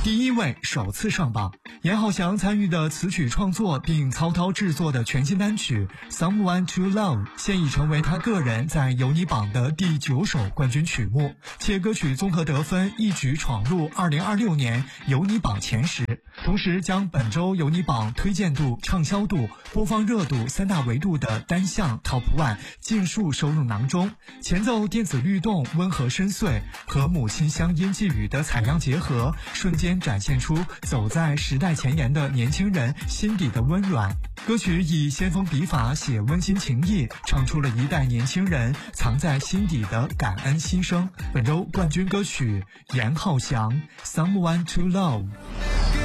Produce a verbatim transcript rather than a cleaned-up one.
第一位首次上榜。严浩翔参与的词曲创作并操刀制作的全新单曲 Someone to Love 现已成为他个人在有你榜的第九首冠军曲目，且歌曲综合得分一举闯入二零二六年有你榜前十，同时将本周有你榜推荐度、畅销度、播放热度三大维度的单项 Top 一 尽数收入囊中。前奏电子律动温和深邃，和母亲乡音寄语的采样结合，瞬间展现出走在时代前沿的年轻人心底的温软。歌曲以先锋笔法写温馨情谊，唱出了一代年轻人藏在心底的感恩心声。本周冠军歌曲严浩翔 Someone to Love。